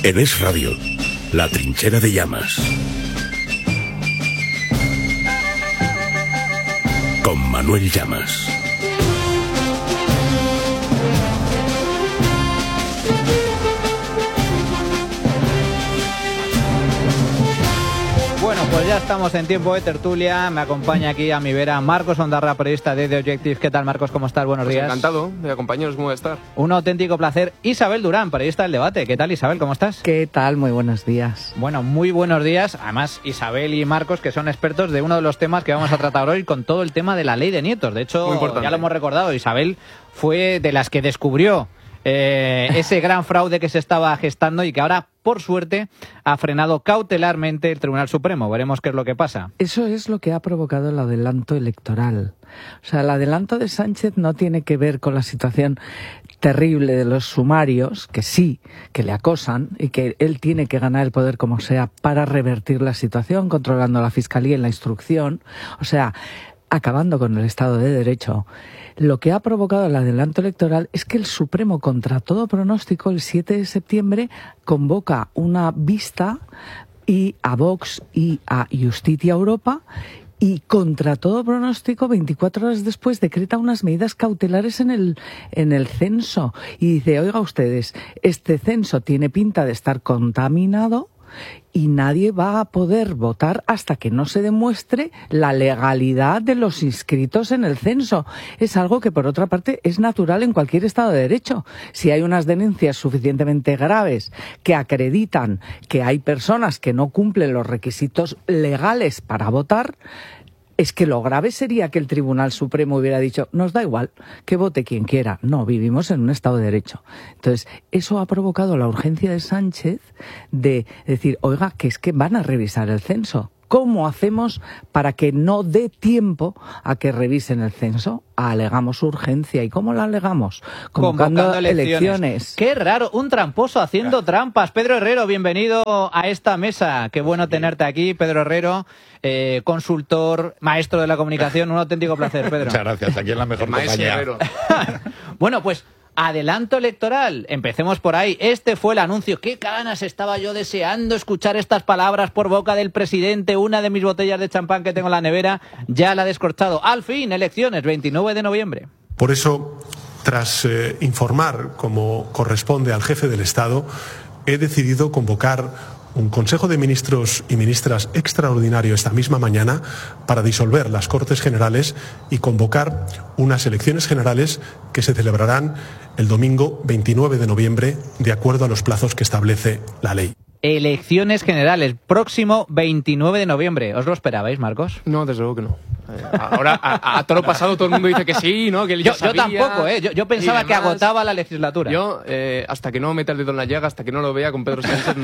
En Es Radio, La Trinchera de Llamas. Con Manuel Llamas. Bueno, pues ya estamos en tiempo de tertulia. Me acompaña aquí a mi vera Marcos Ondarra, periodista de The Objective. ¿Qué tal, Marcos? ¿Cómo estás? Buenos días. Encantado de acompañaros. ¿Cómo voy a estar? Un auténtico placer. Isabel Durán, periodista del Debate. ¿Qué tal, Isabel? ¿Cómo estás? ¿Qué tal? Muy buenos días. Bueno, muy buenos días. Además, Isabel y Marcos, que son expertos de uno de los temas que vamos a tratar hoy, con todo el tema de la ley de nietos. De hecho, ya lo hemos recordado, Isabel fue de las que descubrió ese gran fraude que se estaba gestando y que ahora, por suerte, ha frenado cautelarmente el Tribunal Supremo. Veremos qué es lo que pasa. Eso es lo que ha provocado el adelanto electoral. O sea, el adelanto de Sánchez no tiene que ver con la situación terrible de los sumarios, que sí, que le acosan y que él tiene que ganar el poder como sea para revertir la situación, controlando la Fiscalía y la instrucción, o sea, acabando con el Estado de Derecho. Lo que ha provocado el adelanto electoral es que el Supremo, contra todo pronóstico, el 7 de septiembre convoca una vista y a Vox y a Justicia Europa y, contra todo pronóstico, 24 horas después decreta unas medidas cautelares en el censo y dice, oiga ustedes, este censo tiene pinta de estar contaminado y nadie va a poder votar hasta que no se demuestre la legalidad de los inscritos en el censo. Es algo que, por otra parte, es natural en cualquier Estado de Derecho. Si hay unas denuncias suficientemente graves que acreditan que hay personas que no cumplen los requisitos legales para votar, es que lo grave sería que el Tribunal Supremo hubiera dicho, nos da igual, que vote quien quiera. No, vivimos en un Estado de Derecho. Entonces, eso ha provocado la urgencia de Sánchez de decir, oiga, que es que van a revisar el censo. ¿Cómo hacemos para que no dé tiempo a que revisen el censo? Alegamos urgencia. ¿Y cómo la alegamos? Convocando elecciones. Qué raro, un tramposo haciendo trampas. Pedro Herrero, bienvenido a esta mesa. Qué bueno tenerte aquí, Pedro Herrero, consultor, maestro de la comunicación. Un auténtico placer, Pedro. Muchas gracias, aquí en la mejor compañía. Bueno, pues adelanto electoral, empecemos por ahí. Este fue el anuncio. Qué ganas estaba yo deseando escuchar estas palabras por boca del presidente. Una de mis botellas de champán que tengo en la nevera ya la ha descorchado. Al fin, elecciones, 29 de noviembre. Por eso, tras informar como corresponde al jefe del Estado, he decidido convocar un Consejo de Ministros y Ministras extraordinario esta misma mañana para disolver las Cortes Generales y convocar unas elecciones generales que se celebrarán el domingo 29 de noviembre, de acuerdo a los plazos que establece la ley. Elecciones generales, próximo 29 de noviembre. ¿Os lo esperabais, Marcos? No, desde luego que no. Ahora, a todo lo pasado, todo el mundo dice que sí, ¿no? Que él ya sabía. Yo tampoco, ¿eh? Yo pensaba que agotaba la legislatura. Yo, hasta que no meta el dedo en la llaga, hasta que no lo vea con Pedro Sánchez,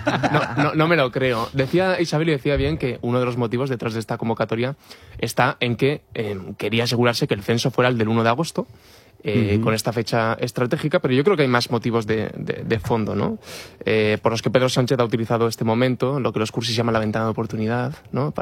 no me lo creo. Decía Isabel, y decía bien, que uno de los motivos detrás de esta convocatoria está en que quería asegurarse que el censo fuera el del 1 de agosto, con esta fecha estratégica, pero yo creo que hay más motivos de fondo, ¿no? Por los que Pedro Sánchez ha utilizado este momento, lo que los cursis llaman la ventana de oportunidad, ¿no?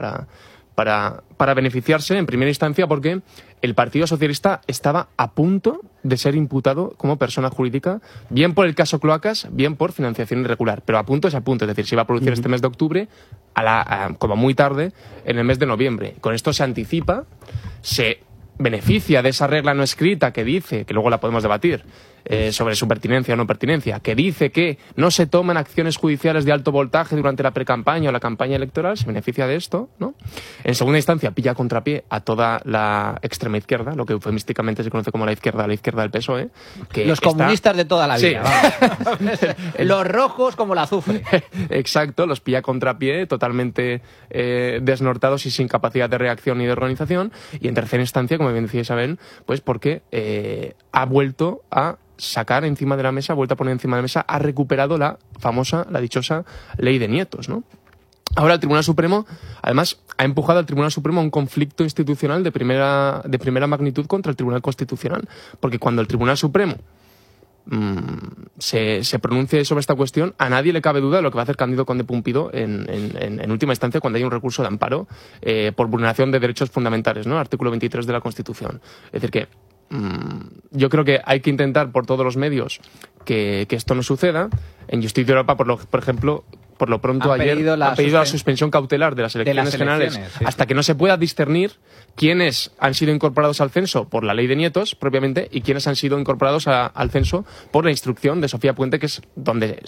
Para beneficiarse en primera instancia, porque el Partido Socialista estaba a punto de ser imputado como persona jurídica, bien por el caso Cloacas, bien por financiación irregular, pero a punto es a punto, es decir, se iba a producir este mes de octubre, como muy tarde, en el mes de noviembre. Con esto se anticipa, se beneficia de esa regla no escrita que dice, que luego la podemos debatir, sobre su pertinencia o no pertinencia, que dice que no se toman acciones judiciales de alto voltaje durante la precampaña o la campaña electoral, se beneficia de esto, ¿no? En segunda instancia, pilla contrapié a toda la extrema izquierda, lo que eufemísticamente se conoce como la izquierda del PSOE. Que los comunistas de toda la vida. Sí. Los rojos como el azufre. Exacto, los pilla contrapié, totalmente desnortados y sin capacidad de reacción ni de organización. Y en tercera instancia, como bien decía Isabel, pues porque ha vuelto a sacar encima de la mesa, ha vuelto a poner encima de la mesa, ha recuperado la dichosa ley de nietos, ¿no? Ahora el Tribunal Supremo, además, ha empujado al Tribunal Supremo a un conflicto institucional de primera magnitud contra el Tribunal Constitucional, porque cuando el Tribunal Supremo se pronuncie sobre esta cuestión, a nadie le cabe duda de lo que va a hacer Cándido Conde Pumpido en última instancia cuando haya un recurso de amparo por vulneración de derechos fundamentales, ¿no? Artículo 23 de la Constitución. Es decir, que yo creo que hay que intentar por todos los medios que esto no suceda. En Justicia Europa, por ejemplo, por lo pronto ayer han pedido la suspensión cautelar de las elecciones generales hasta que no se pueda discernir quiénes han sido incorporados al censo por la ley de nietos propiamente y quiénes han sido incorporados al censo por la instrucción de Sofía Puente, que es donde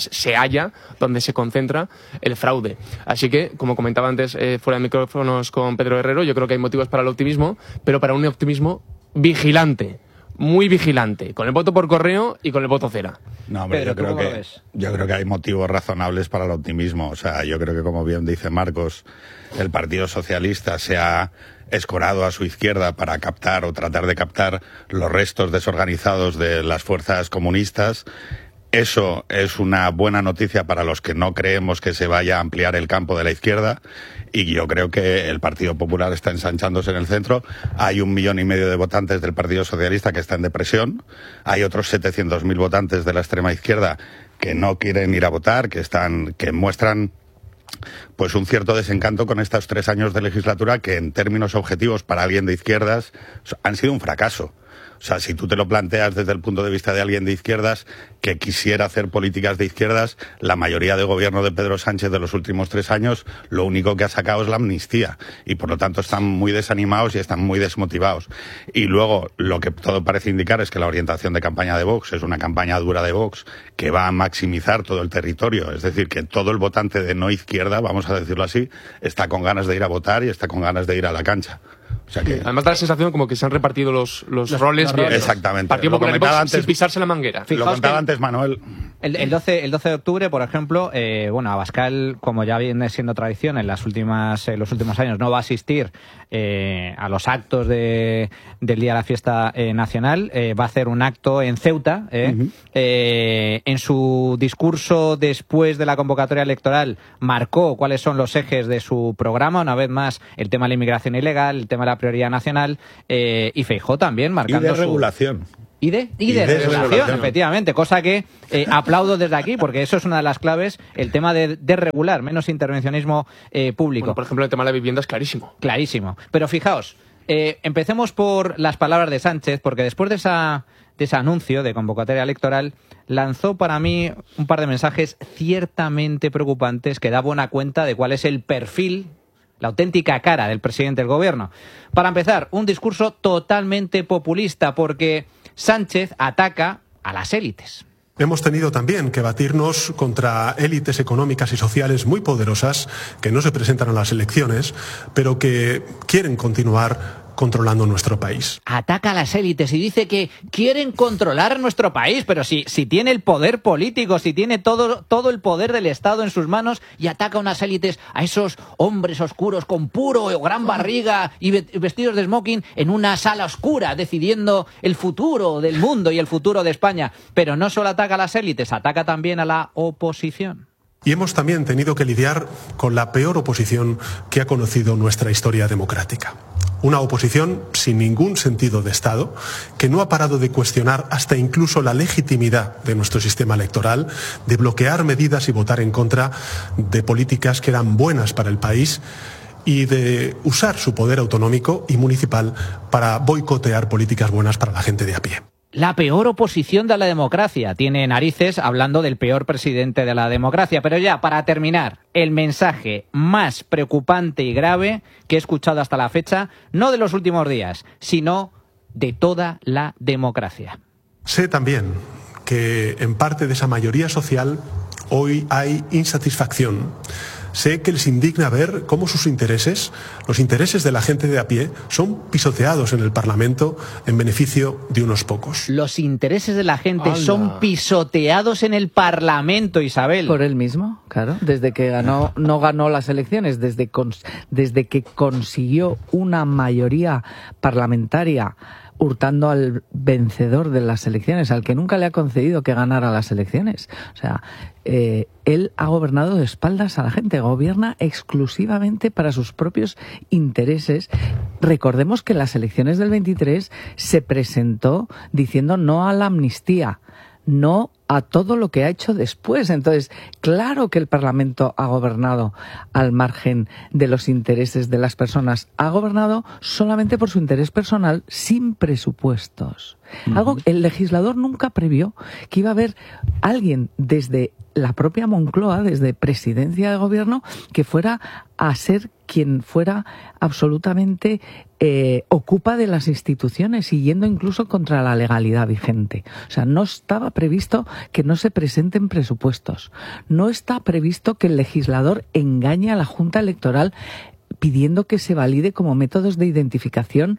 se concentra el fraude. Así que, como comentaba antes fuera de micrófonos con Pedro Herrero, yo creo que hay motivos para el optimismo, pero para un optimismo vigilante. Muy vigilante, con el voto por correo y con el voto cera. No, hombre, yo creo que hay motivos razonables para el optimismo. O sea, yo creo que, como bien dice Marcos, el Partido Socialista se ha escorado a su izquierda para captar o tratar de captar los restos desorganizados de las fuerzas comunistas. Eso es una buena noticia para los que no creemos que se vaya a ampliar el campo de la izquierda, y yo creo que el Partido Popular está ensanchándose en el centro. Hay 1,5 millones de votantes del Partido Socialista que está en depresión. Hay otros 700.000 votantes de la extrema izquierda que no quieren ir a votar, que muestran pues un cierto desencanto con estos 3 años de legislatura que, en términos objetivos, para alguien de izquierdas han sido un fracaso. O sea, si tú te lo planteas desde el punto de vista de alguien de izquierdas que quisiera hacer políticas de izquierdas, la mayoría de gobierno de Pedro Sánchez de los últimos 3 años lo único que ha sacado es la amnistía, y por lo tanto están muy desanimados y están muy desmotivados. Y luego lo que todo parece indicar es que la orientación de campaña de Vox es una campaña dura de Vox que va a maximizar todo el territorio. Es decir, que todo el votante de no izquierda, vamos a decirlo así, está con ganas de ir a votar y está con ganas de ir a la cancha. O sea que... Además da la sensación como que se han repartido los roles bien. Exactamente. Partido Popular y Vox sin pisarse la manguera. Lo contaba antes Manuel. El 12 de octubre, por ejemplo, Abascal, como ya viene siendo tradición en los últimos años, no va a asistir a los actos del Día de la Fiesta Nacional. Va a hacer un acto en Ceuta. En su discurso después de la convocatoria electoral marcó cuáles son los ejes de su programa. Una vez más, el tema de la inmigración ilegal, el tema de la prioridad nacional, y Feijóo también marcando y de regulación. Y de regulación, efectivamente, cosa que aplaudo desde aquí, porque eso es una de las claves, el tema de regular, menos intervencionismo público. Bueno, por ejemplo, el tema de la vivienda es clarísimo. Clarísimo. Pero fijaos, empecemos por las palabras de Sánchez, porque después de ese anuncio de convocatoria electoral, lanzó para mí un par de mensajes ciertamente preocupantes que da buena cuenta de cuál es el perfil, la auténtica cara del presidente del gobierno. Para empezar, un discurso totalmente populista, porque Sánchez ataca a las élites. Hemos tenido también que batirnos contra élites económicas y sociales muy poderosas que no se presentan a las elecciones, pero que quieren continuar controlando nuestro país. Ataca a las élites y dice que quieren controlar nuestro país, pero si tiene el poder político, si tiene todo el poder del Estado en sus manos, y ataca a unas élites, a esos hombres oscuros con puro o gran barriga y vestidos de smoking en una sala oscura decidiendo el futuro del mundo y el futuro de España. Pero no solo ataca a las élites, ataca también a la oposición. Y hemos también tenido que lidiar con la peor oposición que ha conocido nuestra historia democrática. Una oposición sin ningún sentido de Estado, que no ha parado de cuestionar hasta incluso la legitimidad de nuestro sistema electoral, de bloquear medidas y votar en contra de políticas que eran buenas para el país, y de usar su poder autonómico y municipal para boicotear políticas buenas para la gente de a pie. La peor oposición de la democracia. Tiene narices hablando del peor presidente de la democracia. Pero ya, para terminar, el mensaje más preocupante y grave que he escuchado hasta la fecha, no de los últimos días, sino de toda la democracia. Sé también que en parte de esa mayoría social hoy hay insatisfacción. Sé que les indigna ver cómo sus intereses, los intereses de la gente de a pie, son pisoteados en el Parlamento en beneficio de unos pocos. Los intereses de la gente son pisoteados en el Parlamento, Isabel. Por él mismo, claro. Desde que no ganó las elecciones, desde que consiguió una mayoría parlamentaria hurtando al vencedor de las elecciones, al que nunca le ha concedido que ganara las elecciones. O sea, él ha gobernado de espaldas a la gente, gobierna exclusivamente para sus propios intereses. Recordemos que en las elecciones del 23 se presentó diciendo no a la amnistía, no a todo lo que ha hecho después. Entonces, claro que el Parlamento ha gobernado al margen de los intereses de las personas. Ha gobernado solamente por su interés personal, sin presupuestos. El legislador nunca previó que iba a haber alguien desde la propia Moncloa, desde presidencia de gobierno, que fuera a ser quien fuera absolutamente ocupa de las instituciones y yendo incluso contra la legalidad vigente. O sea, no estaba previsto que no se presenten presupuestos. No está previsto que el legislador engañe a la Junta Electoral pidiendo que se valide como métodos de identificación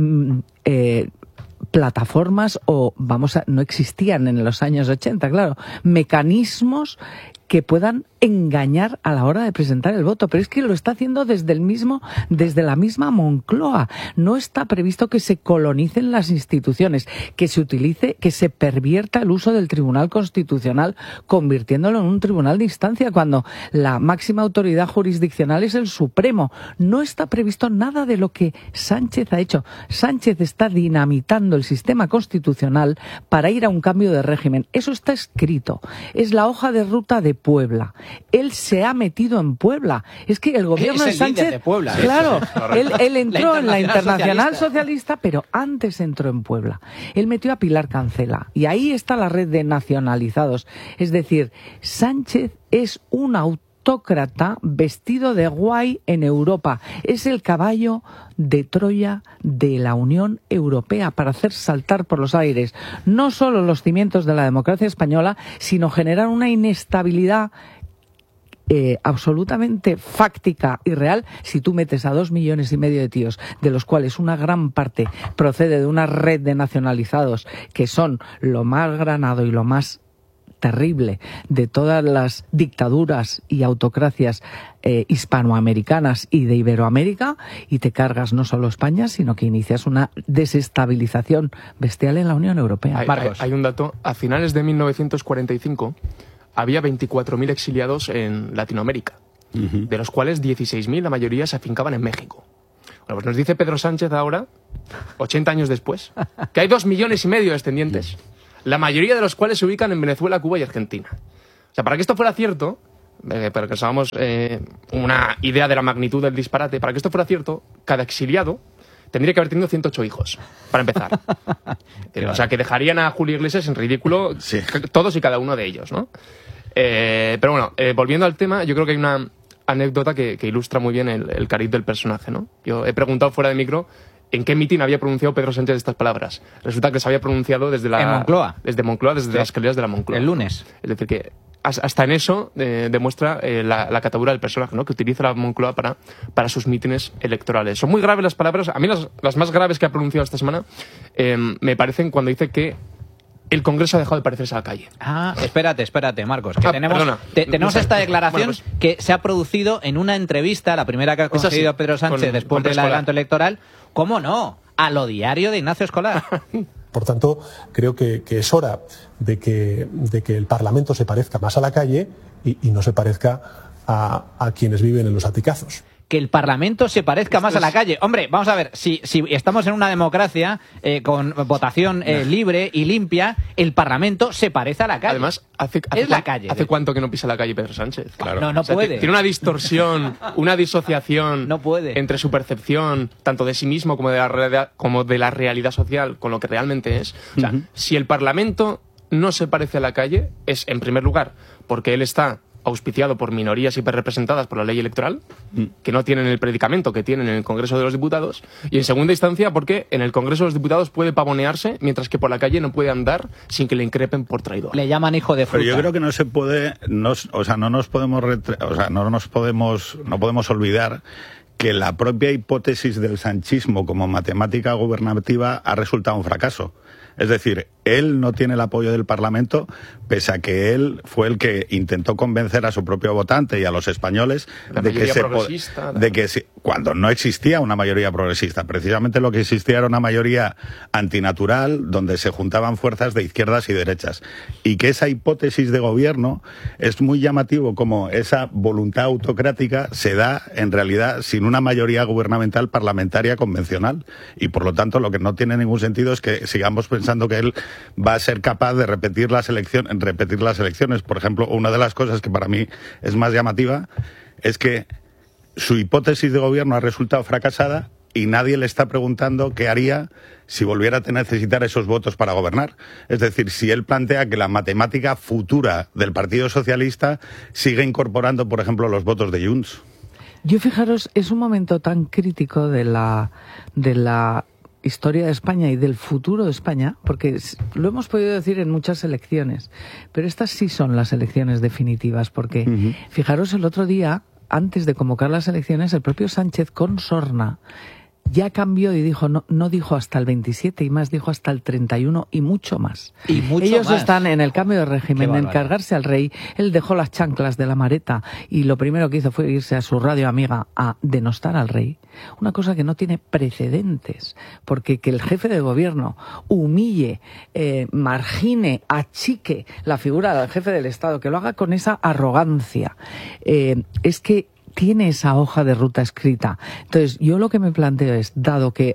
plataformas no existían en los años 80, claro, mecanismos que puedan engañar a la hora de presentar el voto, pero es que lo está haciendo desde la misma Moncloa. No está previsto que se colonicen las instituciones, que se pervierta el uso del Tribunal Constitucional, convirtiéndolo en un tribunal de instancia, cuando la máxima autoridad jurisdiccional es el Supremo. No está previsto nada de lo que Sánchez ha hecho. Sánchez está dinamitando el sistema constitucional para ir a un cambio de régimen. Eso está escrito. Es la hoja de ruta de Puebla. Él se ha metido en Puebla. Es que el gobierno de Sánchez, de Puebla. Claro, él entró en la Internacional Socialista, pero antes entró en Puebla. Él metió a Pilar Cancela y ahí está la red de nacionalizados. Es decir, Sánchez es un autócrata vestido de guay en Europa. Es el caballo de Troya de la Unión Europea para hacer saltar por los aires no solo los cimientos de la democracia española, sino generar una inestabilidad absolutamente fáctica y real si tú metes a 2,5 millones de tíos, de los cuales una gran parte procede de una red de nacionalizados que son lo más granado y lo más terrible de todas las dictaduras y autocracias hispanoamericanas y de Iberoamérica, y te cargas no solo España, sino que inicias una desestabilización bestial en la Unión Europea. Hay un dato. A finales de 1945 había 24.000 exiliados en Latinoamérica, de los cuales 16.000, la mayoría, se afincaban en México. Bueno, pues nos dice Pedro Sánchez ahora, 80 años después, que hay 2,5 millones de descendientes, la mayoría de los cuales se ubican en Venezuela, Cuba y Argentina. O sea, para que esto fuera cierto, para que nos hagamos una idea de la magnitud del disparate, para que esto fuera cierto, cada exiliado tendría que haber tenido 108 hijos, para empezar. O sea, que dejarían a Julio Iglesias en ridículo todos y cada uno de ellos, ¿no? Pero bueno, volviendo al tema, yo creo que hay una anécdota que ilustra muy bien el cariz del personaje, ¿no? Yo he preguntado fuera de micro en qué mitin había pronunciado Pedro Sánchez estas palabras. Resulta que se había pronunciado desde Moncloa. Desde Moncloa, desde las escaleras de la Moncloa. El lunes. Es decir, que hasta en eso demuestra la catadura del personaje, ¿no? Que utiliza la Moncloa para sus mítines electorales. Son muy graves las palabras. A mí las más graves que ha pronunciado esta semana me parecen cuando dice que el Congreso ha dejado de parecerse a la calle. Espérate, Marcos. Que tenemos esta declaración que se ha producido en una entrevista, la primera que ha concedido Pedro Sánchez después del adelanto electoral. ¿Cómo no? A lo diario de Ignacio Escolar. Por tanto, creo que es hora de que el Parlamento se parezca más a la calle y no se parezca a quienes viven en los aticazos. Que el Parlamento se parezca más a la calle. Hombre, vamos a ver, si estamos en una democracia con votación libre y limpia, el Parlamento se parece a la calle. Además, la calle. ¿Hace cuánto que no pisa la calle Pedro Sánchez? Claro. No puede. Tiene una distorsión, una disociación entre su percepción, tanto de sí mismo como de la realidad social, con lo que realmente es. O sea, si el Parlamento no se parece a la calle, es, en primer lugar, porque él está auspiciado por minorías hiperrepresentadas por la ley electoral, que no tienen el predicamento que tienen en el Congreso de los Diputados, y en segunda instancia porque en el Congreso de los Diputados puede pavonearse, mientras que por la calle no puede andar sin que le increpen por traidor. Le llaman hijo de fruta. Pero yo creo que no se puede, no podemos olvidar que la propia hipótesis del sanchismo como matemática gubernativa ha resultado un fracaso. Es decir, él no tiene el apoyo del Parlamento, pese a que él fue el que intentó convencer a su propio votante y a los españoles de que cuando no existía una mayoría progresista, precisamente lo que existía era una mayoría antinatural, donde se juntaban fuerzas de izquierdas y derechas. Y que esa hipótesis de gobierno es muy llamativo, como esa voluntad autocrática se da en realidad sin una mayoría gubernamental parlamentaria convencional. Y por lo tanto lo que no tiene ningún sentido es que sigamos pensando que él va a ser capaz de repetir las elecciones. Por ejemplo, una de las cosas que para mí es más llamativa es que su hipótesis de gobierno ha resultado fracasada y nadie le está preguntando qué haría si volviera a necesitar esos votos para gobernar. Es decir, si él plantea que la matemática futura del Partido Socialista sigue incorporando, por ejemplo, los votos de Junts. Yo, fijaros, es un momento tan crítico de la historia de España y del futuro de España, porque lo hemos podido decir en muchas elecciones, pero estas sí son las elecciones definitivas, porque fijaros, el otro día, antes de convocar las elecciones, el propio Sánchez con sorna ya cambió y dijo, no dijo hasta el 27 y más, dijo hasta el 31 y mucho más. Y mucho Ellos más. están en el cambio de régimen, en cargarse al rey. Él dejó las chanclas de la mareta y lo primero que hizo fue irse a su radio amiga a denostar al rey. Una cosa que no tiene precedentes, porque que el jefe de gobierno humille, margine, achique la figura del jefe del Estado, que lo haga con esa arrogancia, es que tiene esa hoja de ruta escrita. Entonces, yo lo que me planteo es, dado que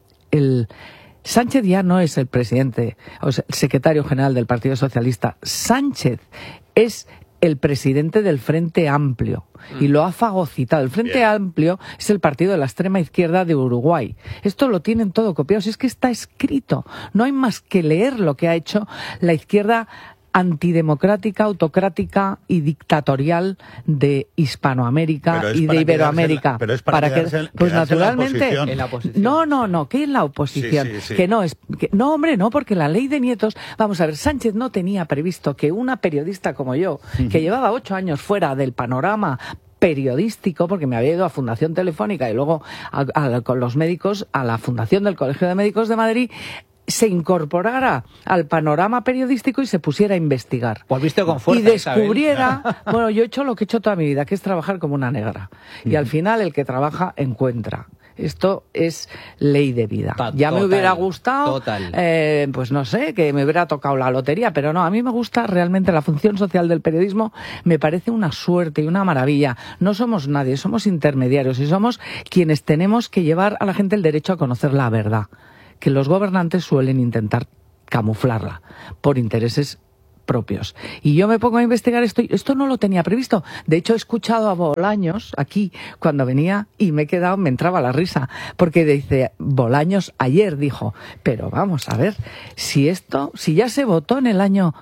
el Sánchez ya no es el presidente, o sea, el secretario general del Partido Socialista, Sánchez es el presidente del Frente Amplio y lo ha fagocitado. El Frente Amplio es el partido de la extrema izquierda de Uruguay. Esto lo tienen todo copiado, si es que está escrito. No hay más que leer lo que ha hecho la izquierda antidemocrática, autocrática y dictatorial de Hispanoamérica y de Iberoamérica. Pero es para quedarse, pues naturalmente, en la oposición. No, ¿qué en la oposición? Sí. Que no es, no, hombre, no, porque la ley de nietos, vamos a ver, Sánchez no tenía previsto que una periodista como yo, que llevaba 8 años fuera del panorama periodístico, porque me había ido a Fundación Telefónica y luego con los médicos a la Fundación del Colegio de Médicos de Madrid, se incorporara al panorama periodístico y se pusiera a investigar. Volviste con fuerza, y descubriera, bueno, yo he hecho lo que he hecho toda mi vida, que es trabajar como una negra. Y al final el que trabaja encuentra. Esto es ley de vida. Ya me hubiera gustado, pues no sé, que me hubiera tocado la lotería, pero no, a mí me gusta realmente la función social del periodismo, me parece una suerte y una maravilla. No somos nadie, somos intermediarios y somos quienes tenemos que llevar a la gente el derecho a conocer la verdad, que los gobernantes suelen intentar camuflarla por intereses propios. Y yo me pongo a investigar esto no lo tenía previsto. De hecho, he escuchado a Bolaños aquí cuando venía y me entraba la risa, porque dice, Bolaños ayer dijo, pero vamos a ver, si ya se votó en el año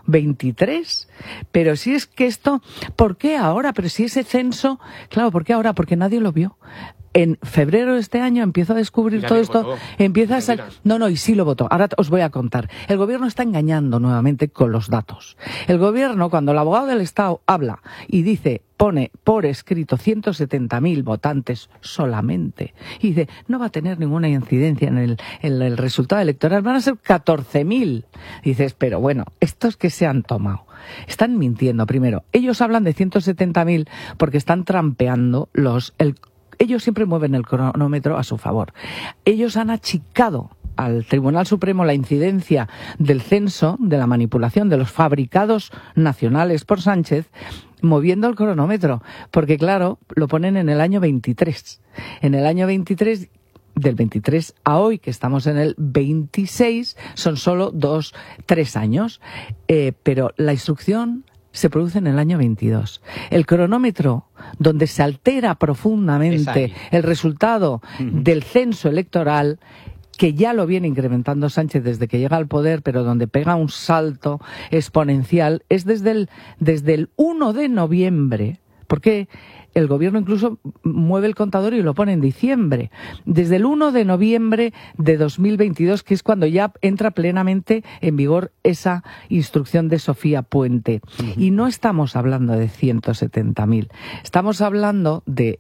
23, pero si es que ¿por qué ahora? Pero si ese censo, claro, ¿por qué ahora? Porque nadie lo vio. En febrero de este año empiezo a descubrir todo esto, empieza a ser... No, y sí lo votó. Ahora os voy a contar. El gobierno está engañando nuevamente con los datos. El gobierno, cuando el abogado del Estado habla y pone por escrito 170.000 votantes solamente, y dice, no va a tener ninguna incidencia en el resultado electoral, van a ser 14.000. Dices, pero bueno, estos que se han tomado. Están mintiendo, primero. Ellos hablan de 170.000 porque están trampeando ellos siempre mueven el cronómetro a su favor. Ellos han achicado al Tribunal Supremo la incidencia del censo, de la manipulación de los fabricados nacionales por Sánchez, moviendo el cronómetro. Porque, claro, lo ponen en el año 23. En el año 23... Del 23 a hoy, que estamos en el 26, son solo 3 años. Pero la instrucción se produce en el año 22. El cronómetro, donde se altera profundamente el resultado del censo electoral, que ya lo viene incrementando Sánchez desde que llega al poder, pero donde pega un salto exponencial, es desde el 1 de noviembre. Porque el gobierno incluso mueve el contador y lo pone en diciembre. Desde el 1 de noviembre de 2022, que es cuando ya entra plenamente en vigor esa instrucción de Sofía Puente. Y no estamos hablando de 170.000, estamos hablando de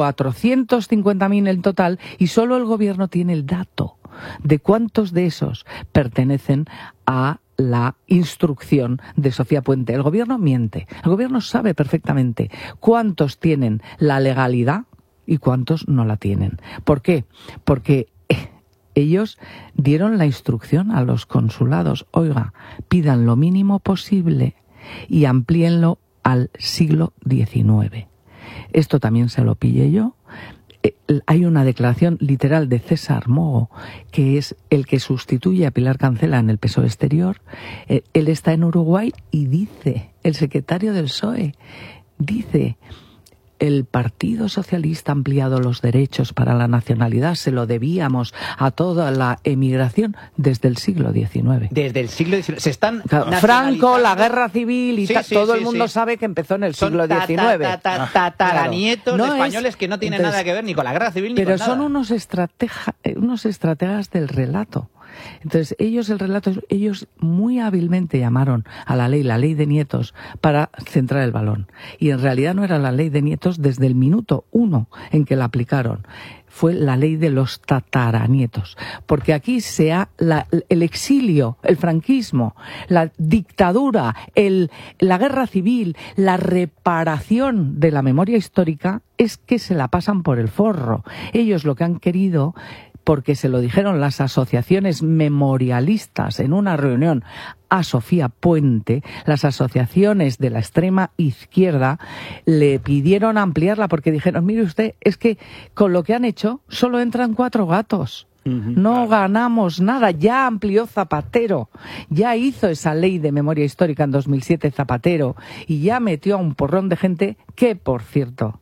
450.000 en total, y solo el gobierno tiene el dato de cuántos de esos pertenecen a la instrucción de Sofía Puente. El gobierno miente. El gobierno sabe perfectamente cuántos tienen la legalidad y cuántos no la tienen. ¿Por qué? Porque ellos dieron la instrucción a los consulados. Oiga, pidan lo mínimo posible y amplíenlo al siglo XIX. Esto también se lo pillé yo. hay una declaración literal de César Mogo, que es el que sustituye a Pilar Cancela en el PSOE Exterior. Él está en Uruguay y dice, el secretario del PSOE, dice: el Partido Socialista ha ampliado los derechos para la nacionalidad, se lo debíamos a toda la emigración desde el siglo XIX. Desde el siglo XIX. Se están Franco, la guerra civil y todo el mundo sabe que empezó en el siglo XIX. Tataranietos de españoles que no tienen nada que ver ni con la guerra civil ni con nada. Pero son unos estrategas del relato. Entonces, ellos muy hábilmente llamaron a la ley de Nietos, para centrar el balón. Y en realidad no era la ley de Nietos desde el minuto 1 en que la aplicaron. Fue la ley de los tataranietos. Porque aquí el exilio, el franquismo, la dictadura, la guerra civil, la reparación de la memoria histórica, es que se la pasan por el forro. Ellos lo que han querido, porque se lo dijeron las asociaciones memorialistas en una reunión a Sofía Puente, las asociaciones de la extrema izquierda le pidieron ampliarla porque dijeron: mire usted, es que con lo que han hecho solo entran 4 gatos. No ganamos nada. Ya amplió Zapatero, ya hizo esa ley de memoria histórica en 2007 Zapatero, y ya metió a un porrón de gente que, por cierto,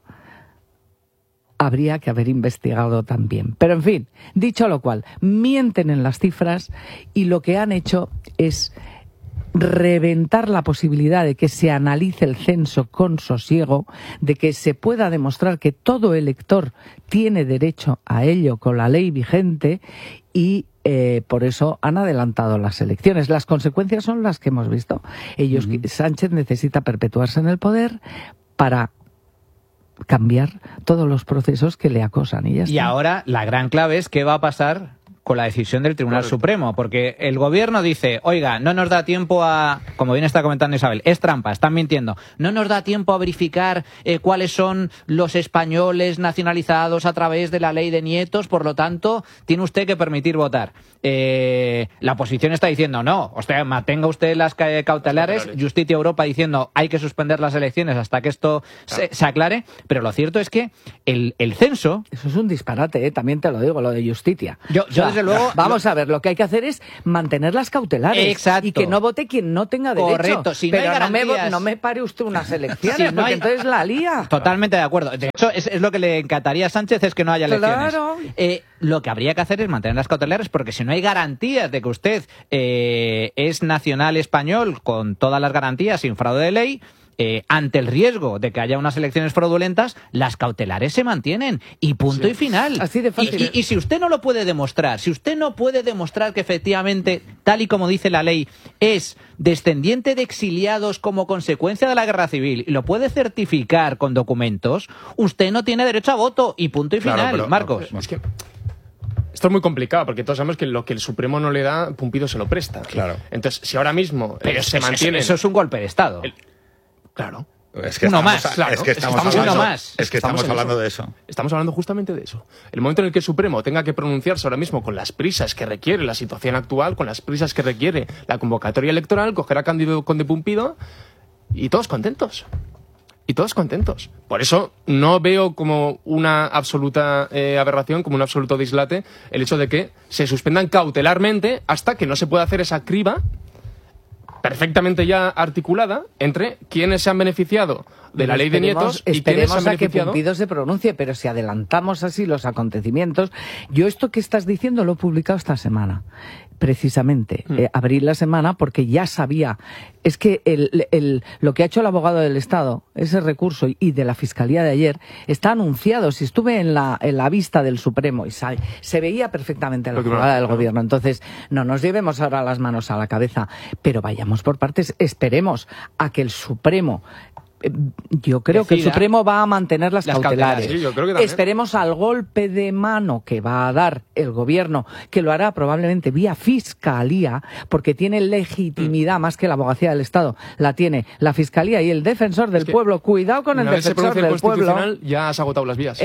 habría que haber investigado también. Pero en fin, dicho lo cual, mienten en las cifras y lo que han hecho es reventar la posibilidad de que se analice el censo con sosiego, de que se pueda demostrar que todo elector tiene derecho a ello con la ley vigente, y por eso han adelantado las elecciones. Las consecuencias son las que hemos visto. Sánchez necesita perpetuarse en el poder para cambiar todos los procesos que le acosan. Y ahora la gran clave es qué va a pasar con la decisión del Tribunal Supremo, porque el gobierno dice: oiga, no nos da tiempo a, como bien está comentando Isabel, es trampa, están mintiendo, no nos da tiempo a verificar cuáles son los españoles nacionalizados a través de la ley de Nietos, por lo tanto, tiene usted que permitir votar. La oposición está diciendo: no, mantenga usted las cautelares. Justicia Europa diciendo: hay que suspender las elecciones hasta que esto se aclare. Pero lo cierto es que el censo... Eso es un disparate, también te lo digo, lo de Justicia. Yo desde luego... Vamos a ver, lo que hay que hacer es mantener las cautelares. Exacto. Y que no vote quien no tenga derecho. Correcto. Si pero no, no me pare usted unas elecciones, porque entonces la lía. Totalmente de acuerdo. De hecho, es lo que le encantaría a Sánchez, es que no haya elecciones. Claro. Lo que habría que hacer es mantener las cautelares, porque si no hay garantías de que usted es nacional español con todas las garantías, sin fraude de ley, ante el riesgo de que haya unas elecciones fraudulentas, las cautelares se mantienen y punto y final. Así de fácil. Y si usted no lo puede demostrar, si usted no puede demostrar que efectivamente, tal y como dice la ley, es descendiente de exiliados como consecuencia de la guerra civil, y lo puede certificar con documentos, usted no tiene derecho a voto y punto y final. Pero, Marcos. Es que esto es muy complicado, porque todos sabemos que lo que el Supremo no le da, Pumpido se lo presta. Claro. Entonces, si ahora mismo se mantiene... Eso es un golpe de Estado. Claro. Es que uno estamos, más, claro. Es que estamos hablando de eso. Estamos hablando justamente de eso. El momento en el que el Supremo tenga que pronunciarse ahora mismo con las prisas que requiere la situación actual, con las prisas que requiere la convocatoria electoral, cogerá a Cándido Conde Pumpido y todos contentos. Y todos contentos. Por eso no veo como una absoluta aberración, como un absoluto dislate, el hecho de que se suspendan cautelarmente hasta que no se pueda hacer esa criba perfectamente ya articulada entre quienes se han beneficiado de la ley de Nietos y quienes se han beneficiado. Esperemos a que Pumpido se pronuncie, pero si adelantamos así los acontecimientos... Yo esto que estás diciendo lo he publicado esta semana, precisamente. Abrí la semana porque ya sabía... Es que lo que ha hecho el abogado del Estado, ese recurso y de la Fiscalía de ayer, está anunciado. Si estuve en la vista del Supremo y se veía perfectamente la jugada del Gobierno. Entonces, no nos llevemos ahora las manos a la cabeza, pero vayamos por partes. Esperemos a que el Supremo... Yo creo que el Supremo va a mantener las cautelares. Sí, yo creo que también. Esperemos al golpe de mano que va a dar el gobierno, que lo hará probablemente vía Fiscalía, porque tiene legitimidad más que la abogacía del Estado. La tiene la Fiscalía y el Defensor del Pueblo. Cuidado con el Defensor del Pueblo. Ya has agotado las vías.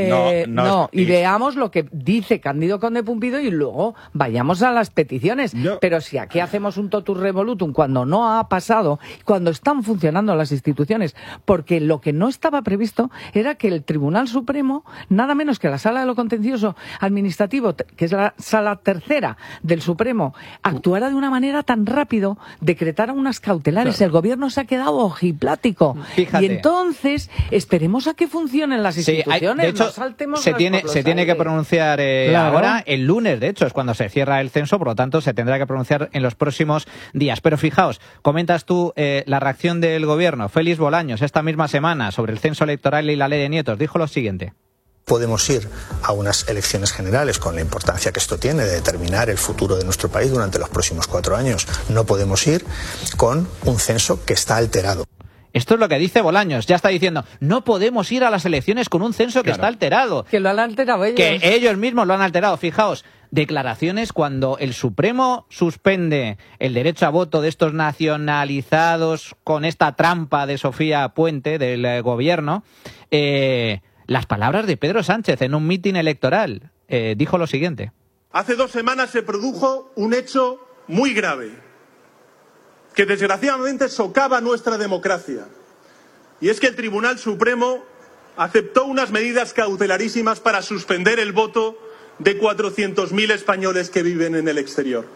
Y veamos lo que dice Cándido Conde Pumpido y luego vayamos a las peticiones. Pero si aquí hacemos un totus revolutum cuando no ha pasado, cuando están funcionando las instituciones, porque lo que no estaba previsto era que el Tribunal Supremo, nada menos que la Sala de lo Contencioso Administrativo, que es la Sala tercera del Supremo, actuara de una manera tan rápido, decretara unas cautelares. Claro. El Gobierno se ha quedado ojiplático. Fíjate. Y entonces esperemos a que funcionen las instituciones. De hecho, se tiene que pronunciar ahora, el lunes, de hecho, es cuando se cierra el censo, por lo tanto se tendrá que pronunciar en los próximos días. Pero fijaos, comentas tú la reacción del Gobierno. Félix Bolaños, esta misma semana, sobre el censo electoral y la ley de nietos, dijo lo siguiente. Podemos ir a unas elecciones generales con la importancia que esto tiene de determinar el futuro de nuestro país durante los próximos 4 años. No podemos ir con un censo que está alterado. Esto es lo que dice Bolaños. Ya está diciendo, no podemos ir a las elecciones con un censo que está alterado. Que lo han alterado ellos. Que ellos mismos lo han alterado. Fijaos, declaraciones cuando el Supremo suspende el derecho a voto de estos nacionalizados con esta trampa de Sofía Puente, del Gobierno. Las palabras de Pedro Sánchez en un mitin electoral. Dijo lo siguiente. Hace 2 semanas se produjo un hecho muy grave, que desgraciadamente socava nuestra democracia. Y es que el Tribunal Supremo aceptó unas medidas cautelarísimas para suspender el voto de 400.000 españoles que viven en el exterior.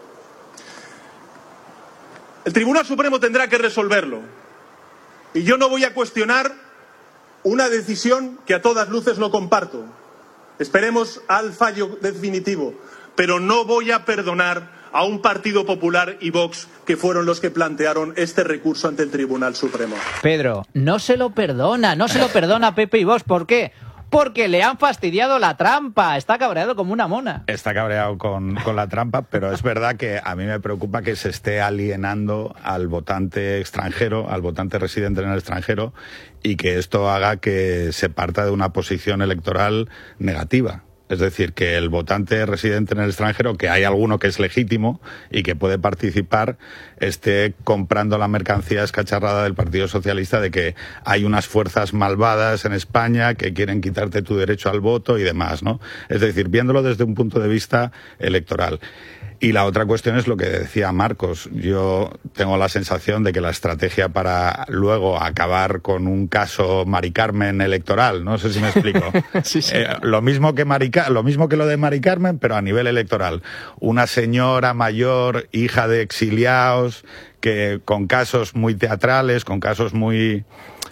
El Tribunal Supremo tendrá que resolverlo. Y yo no voy a cuestionar una decisión que a todas luces no comparto. Esperemos al fallo definitivo. Pero no voy a perdonar a un Partido Popular y Vox, que fueron los que plantearon este recurso ante el Tribunal Supremo. Pedro, no se lo perdona Pepe y Vox. ¿Por qué? Porque le han fastidiado la trampa. Está cabreado como una mona. Está cabreado con la trampa, pero es verdad que a mí me preocupa que se esté alienando al votante extranjero, al votante residente en el extranjero, y que esto haga que se parta de una posición electoral negativa. Es decir, que el votante residente en el extranjero, que hay alguno que es legítimo y que puede participar, esté comprando la mercancía escacharrada del Partido Socialista de que hay unas fuerzas malvadas en España que quieren quitarte tu derecho al voto y demás, ¿no? Es decir, viéndolo desde un punto de vista electoral. Y la otra cuestión es lo que decía Marcos. Yo tengo la sensación de que la estrategia para luego acabar con un caso Mari Carmen electoral, no sé si me explico. Sí. Lo mismo que lo de Mari Carmen, pero a nivel electoral. Una señora mayor, hija de exiliados, que con casos muy teatrales, con casos muy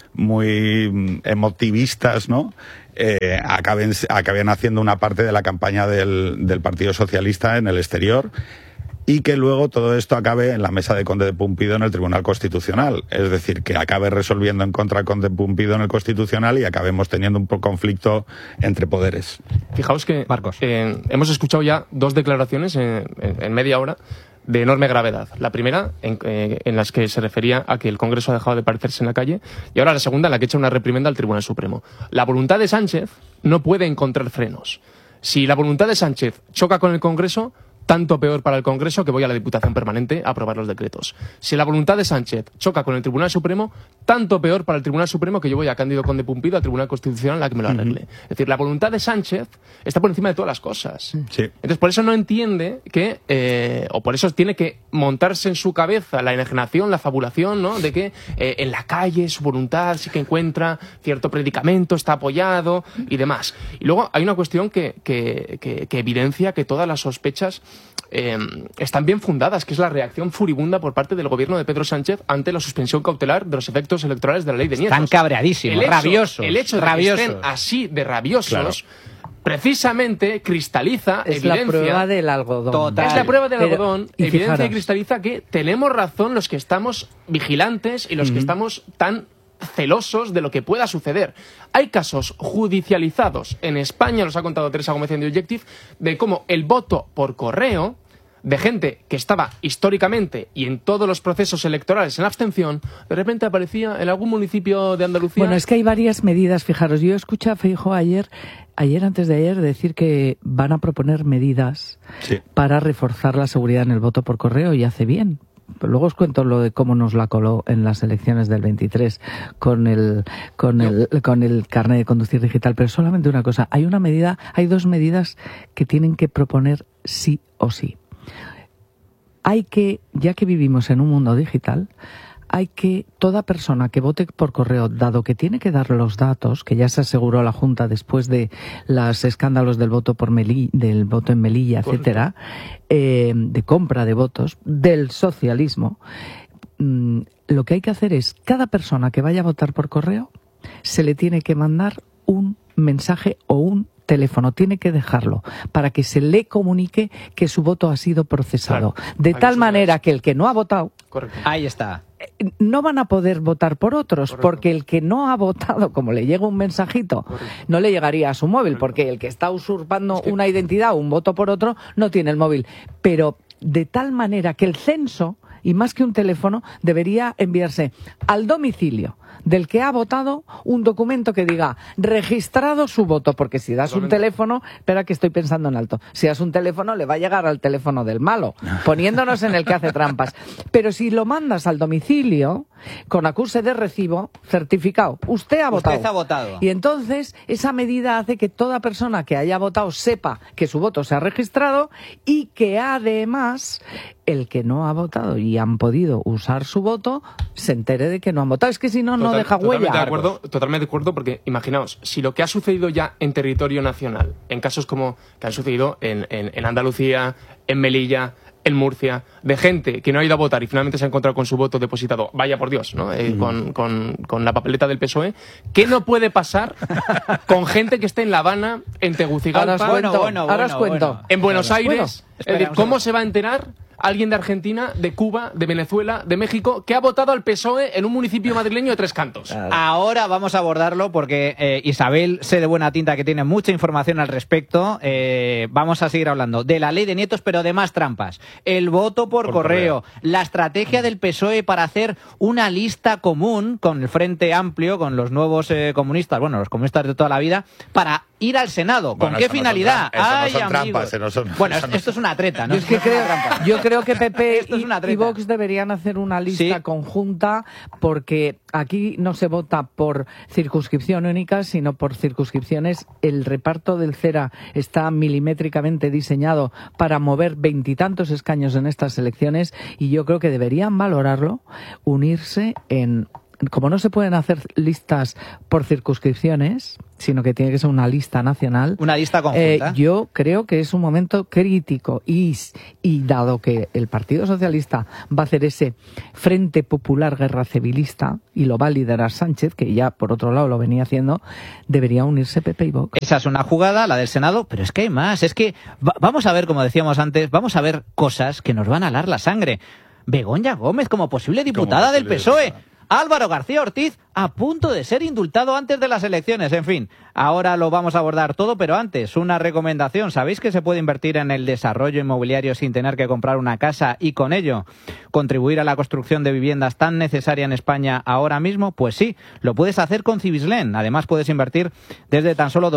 emotivistas, ¿no? Acaben haciendo una parte de la campaña del Partido Socialista en el exterior, y que luego todo esto acabe en la mesa de Conde de Pumpido en el Tribunal Constitucional. Es decir, que acabe resolviendo en contra de Conde de Pumpido en el Constitucional y acabemos teniendo un conflicto entre poderes. Fijaos que, Marcos, hemos escuchado ya 2 declaraciones en media hora de enorme gravedad. La primera, en las que se refería a que el Congreso ha dejado de parecerse en la calle, y ahora la segunda, en la que echa una reprimenda al Tribunal Supremo. La voluntad de Sánchez no puede encontrar frenos. Si la voluntad de Sánchez choca con el Congreso, tanto peor para el Congreso, que voy a la Diputación Permanente a aprobar los decretos. Si la voluntad de Sánchez choca con el Tribunal Supremo, tanto peor para el Tribunal Supremo, que yo voy a Cándido Conde Pumpido al Tribunal Constitucional a que me lo arregle. Es decir, la voluntad de Sánchez está por encima de todas las cosas. Sí. Entonces, por eso no entiende que, o por eso tiene que montarse en su cabeza la enajenación, la fabulación, ¿no?, de que en la calle su voluntad sí que encuentra cierto predicamento, está apoyado y demás. Y luego hay una cuestión que evidencia que todas las sospechas están bien fundadas, que es la reacción furibunda por parte del Gobierno de Pedro Sánchez ante la suspensión cautelar de los efectos electorales de la ley de nietos. Están cabreadísimos, rabiosos. El hecho de que estén así de rabiosos, claro, precisamente cristaliza, es evidencia, la prueba del algodón. Total. Es la prueba del algodón, evidencia y cristaliza que tenemos razón los que estamos vigilantes y los que estamos tan celosos de lo que pueda suceder. Hay casos judicializados en España, los ha contado Teresa Gómez en The Objective, de cómo el voto por correo de gente que estaba históricamente y en todos los procesos electorales en abstención, de repente aparecía en algún municipio de Andalucía. Bueno, es que hay varias medidas, fijaros, yo escuché a Feijóo ayer antes de ayer, decir que van a proponer medidas para reforzar la seguridad en el voto por correo, y hace bien. Pero luego os cuento lo de cómo nos la coló en las elecciones del 23 con el carnet de conducir digital. Pero solamente una cosa, hay 2 medidas que tienen que proponer sí o sí. Ya que vivimos en un mundo digital, hay que, toda persona que vote por correo, dado que tiene que dar los datos, que ya se aseguró la Junta después de los escándalos del voto en Melilla, etcétera, de compra de votos, del socialismo, lo que hay que hacer es, cada persona que vaya a votar por correo, se le tiene que mandar un mensaje o un teléfono, tiene que dejarlo para que se le comunique que su voto ha sido procesado. Claro, de tal manera que el que no ha votado, ahí está, no van a poder votar por otros, porque el que no ha votado, como le llega un mensajito, no le llegaría a su móvil, porque el que está usurpando una identidad o un voto por otro no tiene el móvil. Pero de tal manera que el censo, y más que un teléfono, debería enviarse al domicilio del que ha votado un documento que diga registrado su voto, porque si das un teléfono, espera que estoy pensando en alto, si das un teléfono le va a llegar al teléfono del malo, poniéndonos en el que hace trampas. Pero si lo mandas al domicilio, con acuse de recibo, certificado, usted ha votado. Usted ha votado. Y entonces esa medida hace que toda persona que haya votado sepa que su voto se ha registrado y que además el que no ha votado y han podido usar su voto se entere de que no han votado. Es que si no, no deja huella. Totalmente de acuerdo, porque imaginaos, si lo que ha sucedido ya en territorio nacional, en casos como que han sucedido en Andalucía, en Melilla, en Murcia, de gente que no ha ido a votar y finalmente se ha encontrado con su voto depositado, vaya por Dios, ¿no? Con la papeleta del PSOE, ¿qué no puede pasar con gente que esté en La Habana, en Tegucigalpa, ahora os cuento. En Buenos Aires? ¿Cómo se va a enterar alguien de Argentina, de Cuba, de Venezuela, de México, que ha votado al PSOE en un municipio madrileño de Tres Cantos? Ahora vamos a abordarlo porque Isabel, sé de buena tinta que tiene mucha información al respecto. Vamos a seguir hablando de la ley de nietos, pero de más trampas. El voto por correo, la estrategia del PSOE para hacer una lista común con el Frente Amplio, con los nuevos comunistas, bueno, los comunistas de toda la vida, para ir al Senado. ¿Con qué finalidad? Bueno, esto es una treta, ¿no? Yo creo que PP y Vox deberían hacer una lista conjunta, porque aquí no se vota por circunscripción única, sino por circunscripciones. El reparto del CERA está milimétricamente diseñado para mover 20 y tantos escaños en estas elecciones, y yo creo que deberían valorarlo, unirse en... Como no se pueden hacer listas por circunscripciones, sino que tiene que ser una lista nacional. Una lista conjunta. Yo creo que es un momento crítico y dado que el Partido Socialista va a hacer ese Frente Popular Guerra Civilista y lo va a liderar Sánchez, que ya por otro lado lo venía haciendo, debería unirse PP y Vox. Esa es una jugada, la del Senado, pero es que hay más. Es que vamos a ver, como decíamos antes, vamos a ver cosas que nos van a helar la sangre. Begoña Gómez como posible diputada del PSOE. Álvaro García Ortiz a punto de ser indultado antes de las elecciones. En fin, ahora lo vamos a abordar todo, pero antes, una recomendación. ¿Sabéis que se puede invertir en el desarrollo inmobiliario sin tener que comprar una casa y con ello contribuir a la construcción de viviendas tan necesaria en España ahora mismo? Pues sí, lo puedes hacer con Cibislen. Además, puedes invertir desde tan solo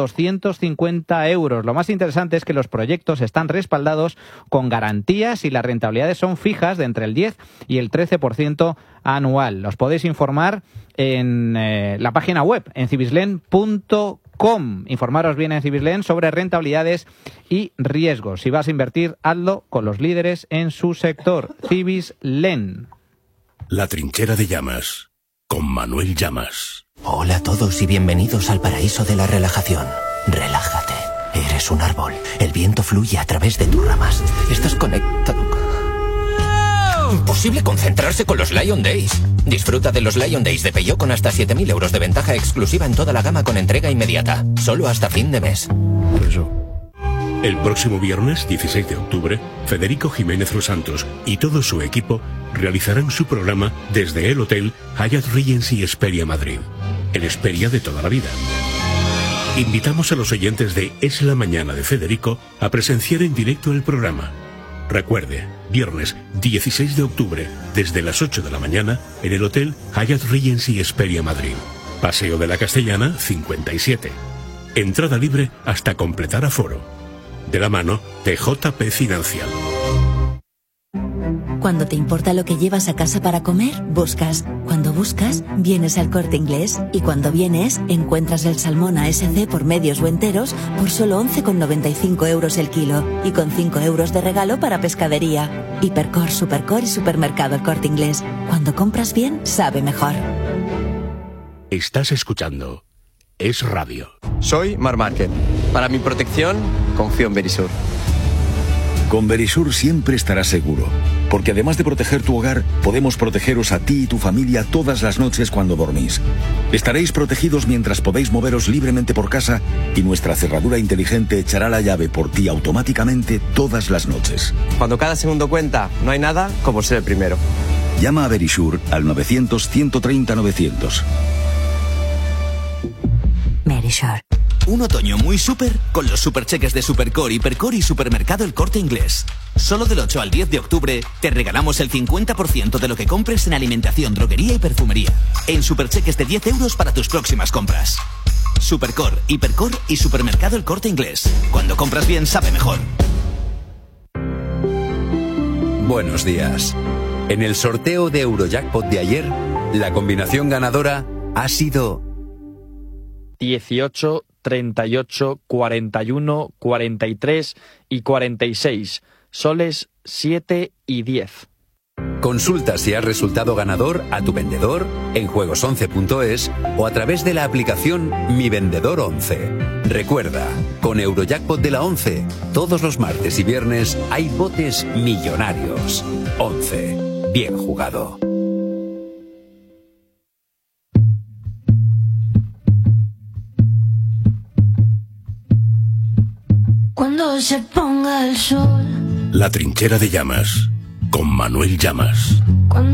250 euros. Lo más interesante es que los proyectos están respaldados con garantías y las rentabilidades son fijas de entre el 10 y el 13% anual. Los podéis informar en la página web, en cibislen.com. Informaros bien en Cibislen sobre rentabilidades y riesgos. Si vas a invertir, hazlo con los líderes en su sector. Cibislen. La trinchera de Llamas, con Manuel Llamas. Hola a todos y bienvenidos al paraíso de la relajación. Relájate. Eres un árbol. El viento fluye a través de tus ramas. Estás conectado. Imposible concentrarse con los Lion Days. Disfruta de los Lion Days de Peugeot con hasta 7.000 euros de ventaja exclusiva en toda la gama con entrega inmediata. Solo hasta fin de mes. El próximo viernes, 16 de octubre, Federico Jiménez Los Santos y todo su equipo realizarán su programa desde el Hotel Hyatt Regency Hesperia Madrid. El Hesperia de toda la vida. Invitamos a los oyentes de Es la Mañana de Federico a presenciar en directo el programa. Recuerde, viernes 16 de octubre, desde las 8 de la mañana, en el Hotel Hyatt Regency Hesperia Madrid. Paseo de la Castellana, 57. Entrada libre hasta completar aforo. De la mano de JP Financial. Cuando te importa lo que llevas a casa para comer, buscas. Cuando buscas, vienes al Corte Inglés. Y cuando vienes, encuentras el salmón ASC por medios o enteros por solo 11,95 € el kilo. Y con 5 € de regalo para pescadería. Hipercor, Supercor y Supermercado El Corte Inglés. Cuando compras bien, sabe mejor. Estás escuchando Es Radio. Soy Mar Márquez. Para mi protección, confío en Verisur. Con Verisur siempre estarás seguro, porque además de proteger tu hogar, podemos protegeros a ti y tu familia todas las noches cuando dormís. Estaréis protegidos mientras podéis moveros libremente por casa y nuestra cerradura inteligente echará la llave por ti automáticamente todas las noches. Cuando cada segundo cuenta, no hay nada como ser el primero. Llama a Verisur al 900-130-900. Verisur. Un otoño muy súper con los supercheques de Supercor, Hipercor y Supermercado El Corte Inglés. Solo del 8 al 10 de octubre te regalamos el 50% de lo que compres en alimentación, droguería y perfumería. En supercheques de 10 € para tus próximas compras. Supercor, Hipercor y Supermercado El Corte Inglés. Cuando compras bien, sabe mejor. Buenos días. En el sorteo de Eurojackpot de ayer, la combinación ganadora ha sido 18, 38, 41, 43 y 46. Soles 7 y 10. Consulta si has resultado ganador a tu vendedor en juegos11.es o a través de la aplicación Mi Vendedor 11. Recuerda, con Eurojackpot de la 11, todos los martes y viernes hay botes millonarios. 11. Bien jugado. Cuando se ponga el sol. La trinchera de Llamas, con Manuel Llamas.